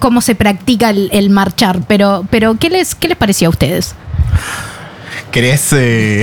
cómo se practica el marchar, pero ¿qué les pareció a ustedes? ¿Querés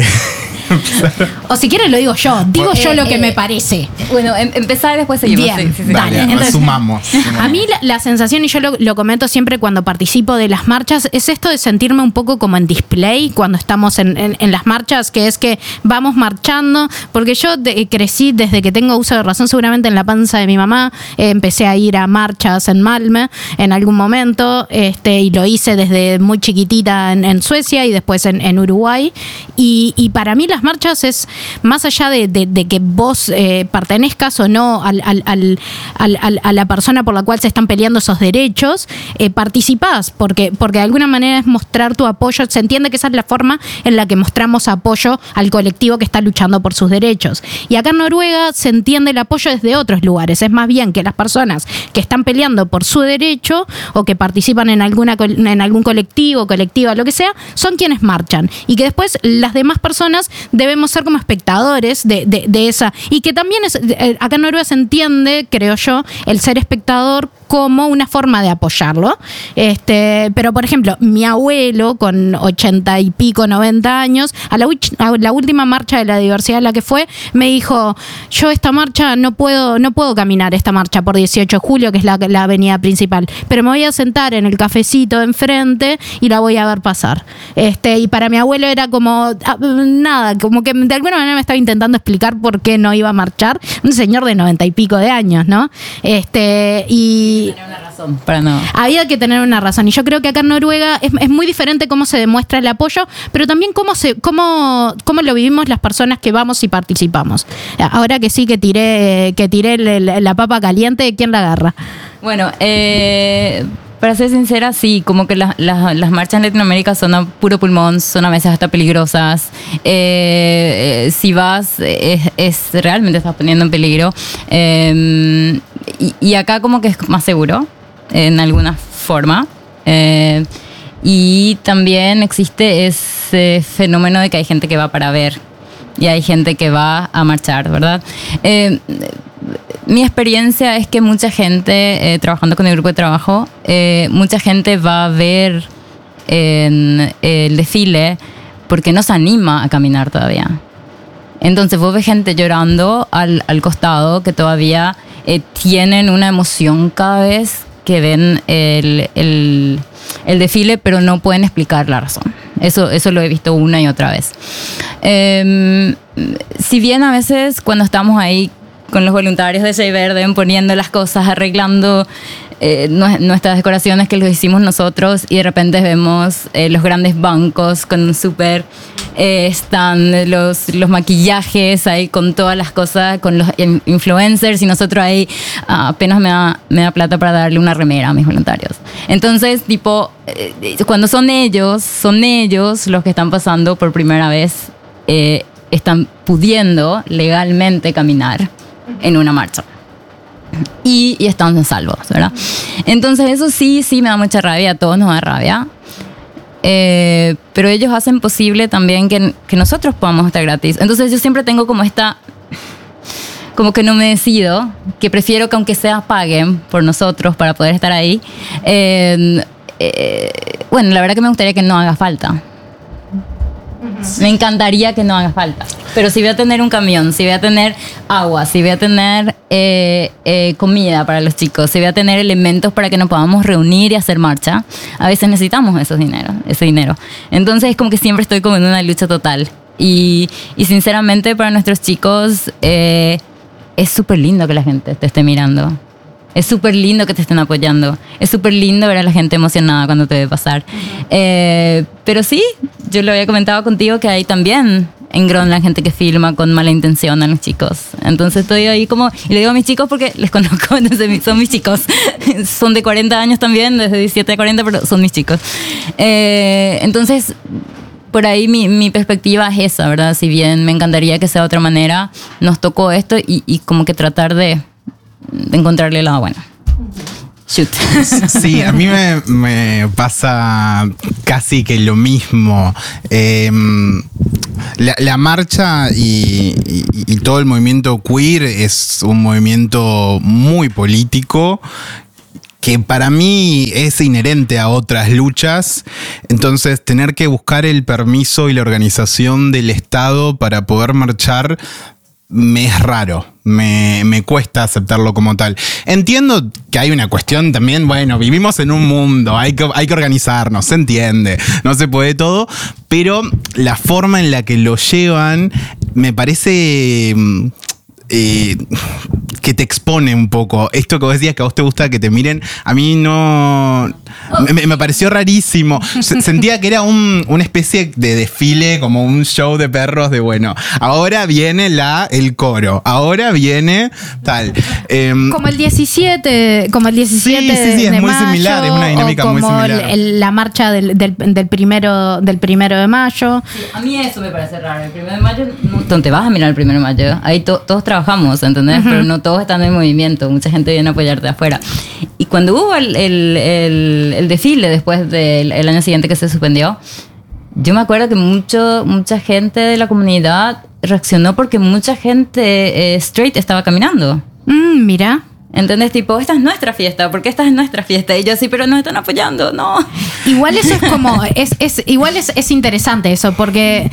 o si quieres lo digo yo lo que me parece. Bueno, empezar y después seguimos. Bien, sí. dale. Entonces, sumamos. A mí la sensación, y yo lo comento siempre cuando participo de las marchas, es esto de sentirme un poco como en display cuando estamos en las marchas, que es que vamos marchando, porque yo crecí desde que tengo uso de razón, seguramente en la panza de mi mamá, empecé a ir a marchas en Malmö en algún momento, y lo hice desde muy chiquitita en Suecia y después en Uruguay, y para mí las marchas es más allá de que vos pertenezcas o no a la persona por la cual se están peleando esos derechos, participás, porque de alguna manera es mostrar tu apoyo. Se entiende que esa es la forma en la que mostramos apoyo al colectivo que está luchando por sus derechos. Y acá en Noruega se entiende el apoyo desde otros lugares. Es más bien que las personas que están peleando por su derecho o que participan en algún colectiva, lo que sea, son quienes marchan. Y que después las demás personas debemos ser como espectadores de esa. Y que también acá en Noruega se entiende, creo yo, el ser espectador como una forma de apoyarlo. Pero, por ejemplo, mi abuelo, con 80 y pico, 90 años, a la última marcha de la diversidad a la que fue, me dijo: yo esta marcha no puedo caminar esta marcha por 18 de julio, que es la avenida principal, pero me voy a sentar en el cafecito de enfrente y la voy a ver pasar. Y para mi abuelo era como nada, como que de alguna manera me estaba intentando explicar por qué no iba a marchar. Un señor de 90 y pico de años, ¿no? Y tener una razón para no. Había que tener una razón. Y yo creo que acá en Noruega es muy diferente cómo se demuestra el apoyo, pero también cómo lo vivimos las personas que vamos y participamos. Ahora que sí que tiré la papa caliente, ¿quién la agarra? Bueno, para ser sincera, sí, como que las marchas en Latinoamérica son a puro pulmón, son a veces hasta peligrosas. Si vas, realmente estás poniendo en peligro. Y acá como que es más seguro, en alguna forma. Y también existe ese fenómeno de que hay gente que va para ver y hay gente que va a marchar, ¿verdad? Mi experiencia es que mucha gente, trabajando con el grupo de trabajo, mucha gente va a ver el desfile porque no se anima a caminar todavía. Entonces vos ves gente llorando al costado que todavía tienen una emoción cada vez que ven el desfile, pero no pueden explicar la razón. Eso lo he visto una y otra vez. Si bien a veces cuando estamos ahí con los voluntarios de Shea Verde, poniendo las cosas, arreglando nuestras decoraciones que los hicimos nosotros, y de repente vemos los grandes bancos con súper están los maquillajes ahí con todas las cosas, con los influencers, y nosotros ahí apenas me da plata para darle una remera a mis voluntarios. Entonces, tipo, cuando son ellos los que están pasando por primera vez, están pudiendo legalmente caminar en una marcha y están salvos, ¿verdad? Entonces eso sí me da mucha rabia, a todos nos da rabia, pero ellos hacen posible también que nosotros podamos estar gratis. Entonces yo siempre tengo como que no me decido, que prefiero que aunque sea paguen por nosotros para poder estar ahí. Bueno, la verdad que me gustaría que no haga falta. Me encantaría que no haga falta. Pero si voy a tener un camión, si voy a tener agua, si voy a tener comida para los chicos, si voy a tener elementos para que nos podamos reunir y hacer marcha, a veces necesitamos ese dinero. Entonces es como que siempre estoy como en una lucha total. Y sinceramente para nuestros chicos es súper lindo que la gente te esté mirando. Es súper lindo que te estén apoyando. Es súper lindo ver a la gente emocionada cuando te ve pasar. Pero sí, yo lo había comentado contigo que hay también en Groenland gente que filma con mala intención a los chicos. Entonces estoy ahí como... Y le digo a mis chicos porque les conozco, entonces son mis chicos. Son de 40 años también, desde 17 a 40, pero son mis chicos. Entonces, por ahí mi perspectiva es esa, ¿verdad? Si bien me encantaría que sea de otra manera, nos tocó esto y como que tratar de encontrarle el lado bueno. Shoot. Sí, a mí me pasa casi que lo mismo. La marcha y todo el movimiento queer es un movimiento muy político que para mí es inherente a otras luchas. Entonces, tener que buscar el permiso y la organización del Estado para poder marchar me es raro. Me cuesta aceptarlo como tal. Entiendo que hay una cuestión también, bueno, vivimos en un mundo, hay que organizarnos, se entiende, no se puede todo, pero la forma en la que lo llevan me parece que te expone un poco. Esto que vos decías que a vos te gusta que te miren, a mí no... Me pareció rarísimo. Sentía que era una especie de desfile, como un show de perros de, bueno, ahora viene el coro, ahora viene tal. Como el 17, como el 17 sí, de es muy mayo, similar, es una dinámica muy similar. La marcha del primero de mayo. Sí, a mí eso me parece raro. El 1 de mayo, no te vas a mirar el 1 de mayo. Ahí todos trabajamos, ¿entendés? Pero no todos están en movimiento. Mucha gente viene a apoyarte de afuera. Y cuando hubo el desfile después del año siguiente que se suspendió, yo me acuerdo que mucha gente de la comunidad reaccionó porque mucha gente straight estaba caminando. Mira. ¿Entendés? Tipo, esta es nuestra fiesta, ¿por qué estás en nuestra fiesta? Y yo sí, pero nos están apoyando, no. Igual eso es como, es interesante eso, porque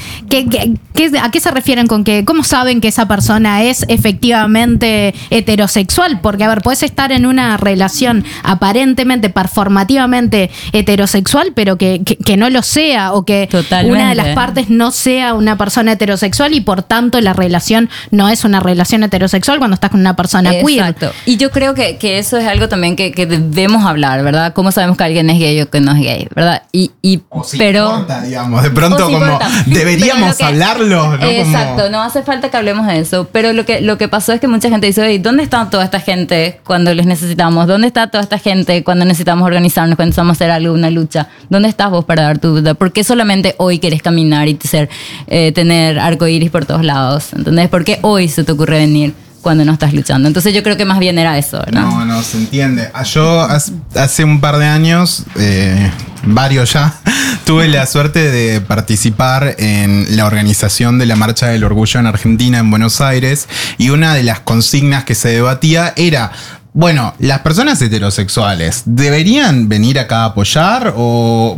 ¿a qué se refieren con que, cómo saben que esa persona es efectivamente heterosexual? Porque, a ver, puedes estar en una relación aparentemente, performativamente heterosexual, pero que no lo sea, o que Totalmente. Una de las partes no sea una persona heterosexual y por tanto la relación no es una relación heterosexual cuando estás con una persona queer. Exacto. Y yo creo que eso es algo también que debemos hablar, ¿verdad? ¿Cómo sabemos que alguien es gay o que no es gay, verdad? Pero importa, digamos, de pronto como importa. deberíamos hablarlo, ¿no? Exacto, como... no hace falta que hablemos de eso. Pero lo que pasó es que mucha gente dice, oye, ¿dónde está toda esta gente cuando les necesitamos? ¿Dónde está toda esta gente cuando necesitamos organizarnos, cuando necesitamos hacer algo, una lucha? ¿Dónde estás vos para dar tu duda? ¿Por qué solamente hoy querés caminar y tener arcoíris por todos lados? ¿Entendés? ¿Por qué hoy se te ocurre venir cuando no estás luchando? Entonces yo creo que más bien era eso, ¿verdad? No, se entiende. Yo hace un par de años, varios ya, tuve la suerte de participar en la organización de la Marcha del Orgullo en Argentina, en Buenos Aires, y una de las consignas que se debatía era... Bueno, ¿las personas heterosexuales deberían venir acá a apoyar o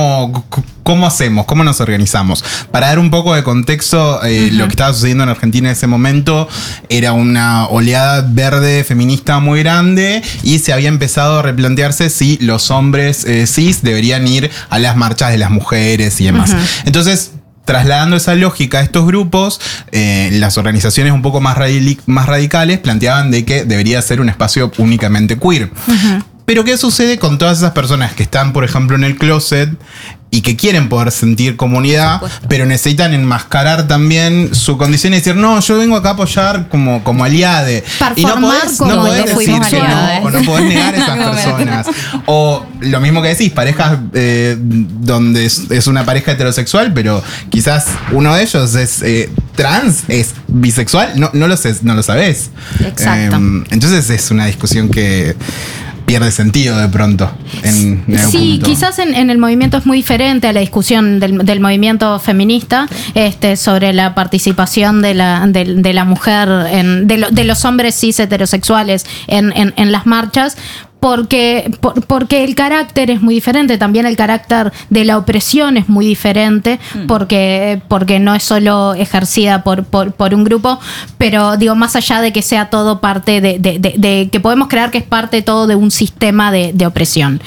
cómo hacemos? ¿Cómo nos organizamos? Para dar un poco de contexto, lo que estaba sucediendo en Argentina en ese momento era una oleada verde feminista muy grande y se había empezado a replantearse si los hombres cis deberían ir a las marchas de las mujeres y demás. Entonces, trasladando esa lógica a estos grupos, las organizaciones un poco más radicales planteaban de que debería ser un espacio únicamente queer. Pero ¿qué sucede con todas esas personas que están, por ejemplo, en el closet y que quieren poder sentir comunidad, pero necesitan enmascarar también su condición y decir, no, yo vengo acá a apoyar como aliade? Y no podés decir que no, o no podés negar a esas personas. O lo mismo que decís, parejas donde es una pareja heterosexual, pero quizás uno de ellos es trans, es bisexual, no lo sabés. Exacto. Entonces es una discusión que pierde sentido de pronto. Sí, punto. Quizás en el movimiento es muy diferente a la discusión del movimiento feminista sobre la participación de la mujer, de los hombres cis heterosexuales en las marchas. Porque el carácter es muy diferente, también el carácter de la opresión es muy diferente, porque no es solo ejercida por un grupo, pero digo, más allá de que sea todo parte de que podemos creer que es parte todo de un sistema de opresión,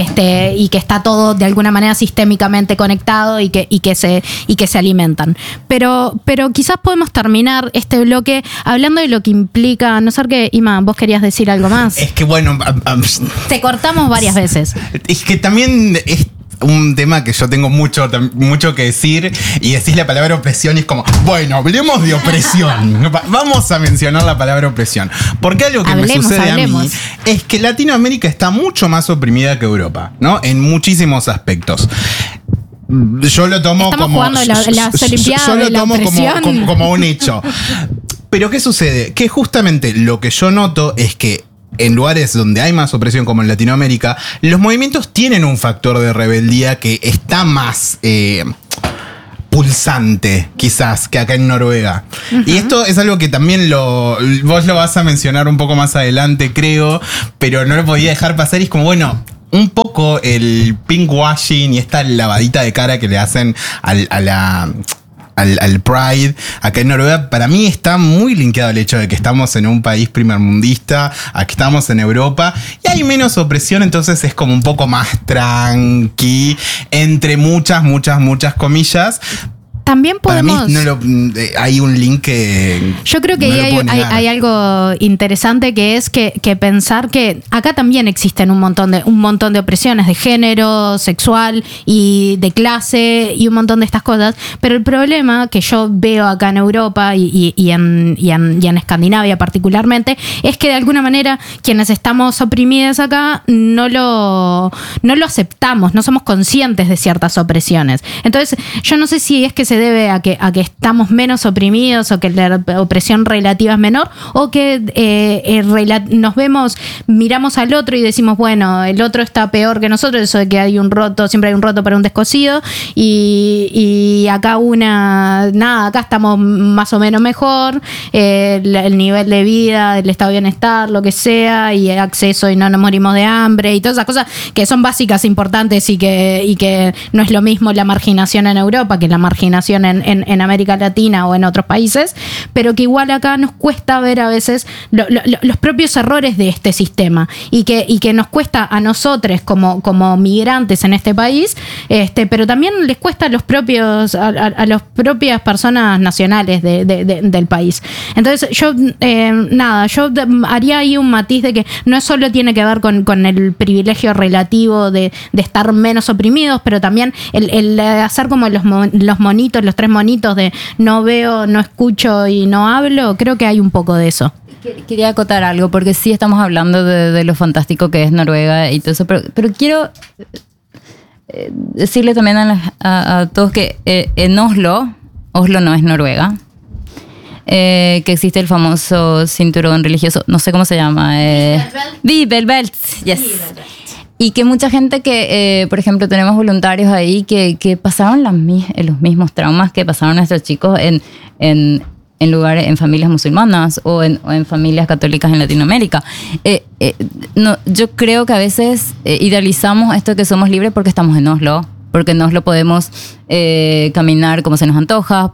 y que está todo de alguna manera sistémicamente conectado y que se alimentan. Pero quizás podemos terminar este bloque hablando de lo que implica, no sé qué, Ima, vos querías decir algo más. Es que bueno, te cortamos varias veces. Es que también es un tema que yo tengo mucho que decir, y decís la palabra opresión y es como, bueno, hablemos de opresión. Vamos a mencionar la palabra opresión. Porque algo que me sucede a mí es que Latinoamérica está mucho más oprimida que Europa, ¿no? En muchísimos aspectos. Yo lo tomo como un hecho. Pero ¿qué sucede? Que justamente lo que yo noto es que en lugares donde hay más opresión, como en Latinoamérica, los movimientos tienen un factor de rebeldía que está más pulsante, quizás, que acá en Noruega. Y esto es algo que también vos lo vas a mencionar un poco más adelante, creo, pero no lo podía dejar pasar. Y es como, bueno, un poco el pinkwashing y esta lavadita de cara que le hacen al Pride acá en Noruega, para mí está muy linkeado al hecho de que estamos en un país primermundista, aquí estamos en Europa y hay menos opresión, entonces es como un poco más tranqui, entre muchas comillas. También podemos... Para mí hay un link que... Yo creo que hay algo interesante que es que pensar que acá también existen un montón de opresiones de género, sexual y de clase y un montón de estas cosas, pero el problema que yo veo acá en Europa y en Escandinavia particularmente es que de alguna manera quienes estamos oprimidas acá no lo aceptamos, no somos conscientes de ciertas opresiones. Entonces yo no sé si es que se debe a que estamos menos oprimidos o que la opresión relativa es menor o que miramos al otro y decimos, bueno, el otro está peor que nosotros, eso de que siempre hay un roto para un descosido y acá acá estamos más o menos mejor, el nivel de vida, el estado de bienestar, lo que sea, y el acceso y no nos morimos de hambre y todas esas cosas que son básicas, importantes y que no es lo mismo la marginación en Europa que la marginación en América Latina o en otros países, pero que igual acá nos cuesta ver a veces los propios errores de este sistema y que nos cuesta a nosotros como migrantes en este país, pero también les cuesta a las propias personas nacionales del país. Entonces yo haría ahí un matiz de que no solo tiene que ver con el privilegio relativo de estar menos oprimidos, pero también el hacer como los monitos, los 3 monitos de no veo, no escucho y no hablo. Creo que hay un poco de eso. Quería acotar algo, porque sí estamos hablando de lo fantástico que es Noruega y todo eso, pero quiero decirle también a todos que en Oslo no es Noruega, que existe el famoso cinturón religioso, no sé cómo se llama, Bibelbelt, yes. Y que mucha gente que, por ejemplo, tenemos voluntarios ahí que pasaron los mismos traumas que pasaron nuestros chicos en lugares, en familias musulmanas o en familias católicas en Latinoamérica. Yo creo que a veces idealizamos esto de que somos libres porque estamos en Oslo, porque en Oslo podemos caminar como se nos antoja,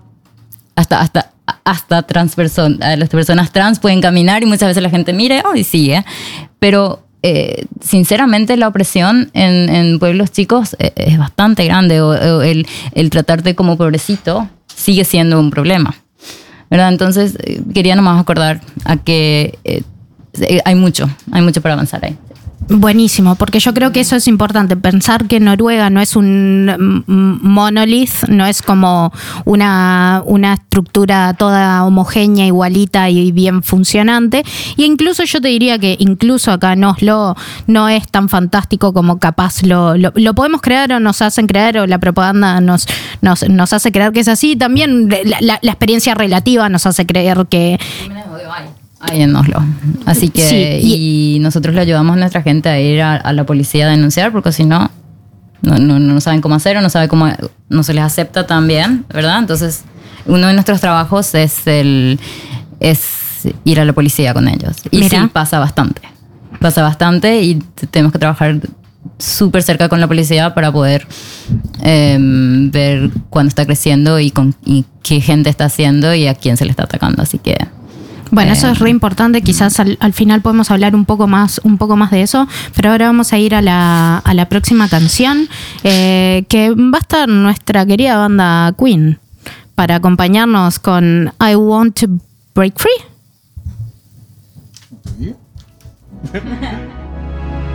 hasta las personas trans pueden caminar y muchas veces la gente mire, y sigue, pero sinceramente la opresión en pueblos chicos es bastante grande, o el tratarte como pobrecito sigue siendo un problema, ¿verdad? Entonces quería nomás acordar a que hay mucho para avanzar ahí. Buenísimo, porque yo creo que eso es importante, pensar que Noruega no es un monolith, no es como una estructura toda homogénea, igualita y bien funcionante, y incluso yo te diría que incluso acá en Oslo no es tan fantástico como capaz lo podemos creer o nos hacen creer, o la propaganda nos hace creer que es así. También la experiencia relativa nos hace creer que... Ahí en Oslo. Así que sí, y nosotros le ayudamos a nuestra gente a ir a la policía a denunciar, porque si no saben cómo hacer, o no se les acepta tan bien, ¿verdad? Entonces, uno de nuestros trabajos es ir a la policía con ellos. Y mira, sí, pasa bastante y tenemos que trabajar súper cerca con la policía para poder ver cuándo está creciendo y qué gente está haciendo y a quién se le está atacando. Así que... Bueno, eso es re importante. Quizás al final podemos hablar un poco más de eso, pero ahora vamos a ir a la próxima canción, que va a estar nuestra querida banda Queen para acompañarnos con I Want to Break Free.